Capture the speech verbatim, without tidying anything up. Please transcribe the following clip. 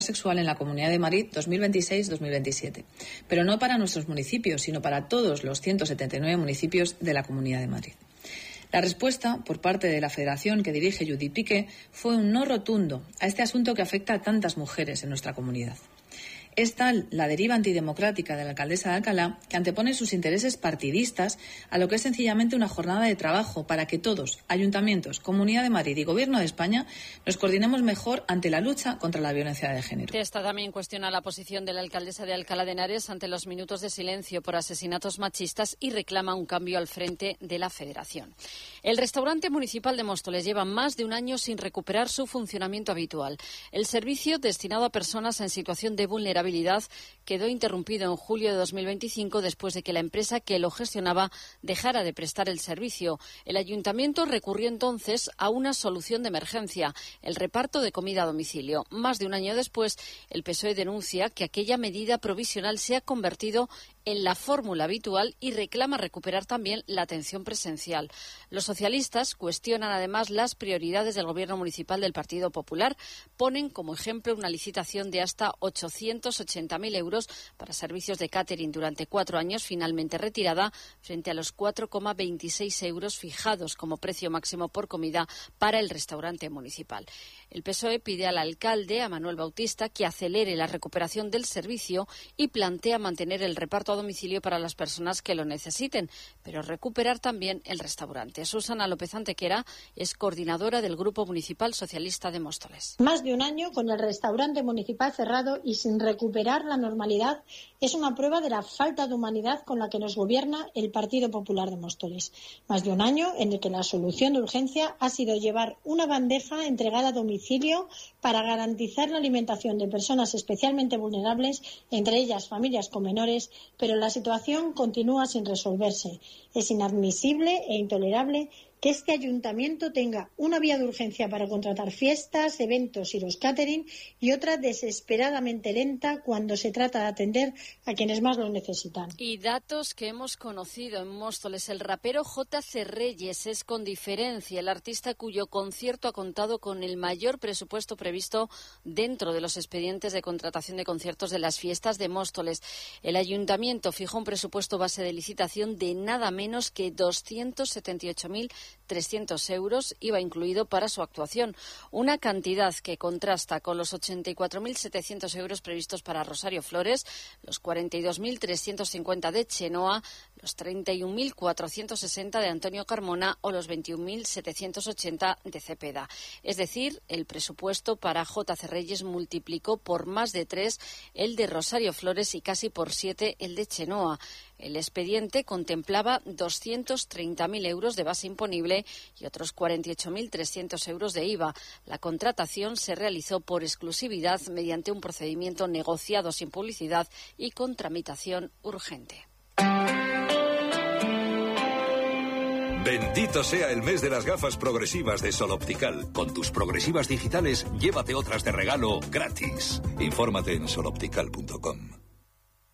sexual en la Comunidad de Madrid dos mil veintiséis dos mil veintisiete, pero no para nuestros municipios, sino para todos los ciento setenta y nueve municipios de la Comunidad de Madrid. La respuesta por parte de la Federación que dirige Judith Piqué fue un no rotundo a este asunto que afecta a tantas mujeres en nuestra comunidad. Es tal la deriva antidemocrática de la alcaldesa de Alcalá que antepone sus intereses partidistas a lo que es sencillamente una jornada de trabajo para que todos, ayuntamientos, Comunidad de Madrid y Gobierno de España, nos coordinemos mejor ante la lucha contra la violencia de género. Esta también cuestiona la posición de la alcaldesa de Alcalá de Henares ante los minutos de silencio por asesinatos machistas y reclama un cambio al frente de la Federación. El restaurante municipal de Móstoles lleva más de un año sin recuperar su funcionamiento habitual. El servicio destinado a personas en situación de vulnerabilidad quedó interrumpido en julio de dos mil veinticinco después de que la empresa que lo gestionaba dejara de prestar el servicio. El ayuntamiento recurrió entonces a una solución de emergencia, el reparto de comida a domicilio. Más de un año después, el P S O E denuncia que aquella medida provisional se ha convertido en la fórmula habitual y reclama recuperar también la atención presencial. Los socialistas cuestionan además las prioridades del Gobierno municipal del Partido Popular. Ponen como ejemplo una licitación de hasta ochocientos ochenta mil euros para servicios de catering durante cuatro años, finalmente retirada, frente a los cuatro coma veintiséis euros fijados como precio máximo por comida para el restaurante municipal. El P S O E pide al alcalde, a Manuel Bautista, que acelere la recuperación del servicio y plantea mantener el reparto a domicilio para las personas que lo necesiten, pero recuperar también el restaurante. Susana López Antequera es coordinadora del Grupo Municipal Socialista de Móstoles. Más de un año con el restaurante municipal cerrado y sin recuperar la normalidad es una prueba de la falta de humanidad con la que nos gobierna el Partido Popular de Móstoles. Más de un año en el que la solución de urgencia ha sido llevar una bandeja entregada a domicilio para garantizar la alimentación de personas especialmente vulnerables, entre ellas familias con menores, pero la situación continúa sin resolverse. Es inadmisible e intolerable que este ayuntamiento tenga una vía de urgencia para contratar fiestas, eventos y los catering y otra desesperadamente lenta cuando se trata de atender a quienes más lo necesitan. Y datos que hemos conocido en Móstoles. El rapero J C Reyes es con diferencia el artista cuyo concierto ha contado con el mayor presupuesto previsto dentro de los expedientes de contratación de conciertos de las fiestas de Móstoles. El ayuntamiento fijó un presupuesto base de licitación de nada menos que doscientos setenta y ocho mil trescientos euros, I V A incluido, para su actuación. Una cantidad que contrasta con los ochenta y cuatro mil setecientos euros previstos para Rosario Flores, los cuarenta y dos mil trescientos cincuenta de Chenoa, los treinta y un mil cuatrocientos sesenta de Antonio Carmona o los veintiún mil setecientos ochenta de Cepeda. Es decir, el presupuesto para J C Reyes multiplicó por más de tres el de Rosario Flores y casi por siete el de Chenoa. El expediente contemplaba doscientos treinta mil euros de base imponible y otros cuarenta y ocho mil trescientos euros de I V A. La contratación se realizó por exclusividad mediante un procedimiento negociado sin publicidad y con tramitación urgente. Bendito sea el mes de las gafas progresivas de Sol Optical. Con tus progresivas digitales, llévate otras de regalo gratis. Infórmate en sol optical punto com.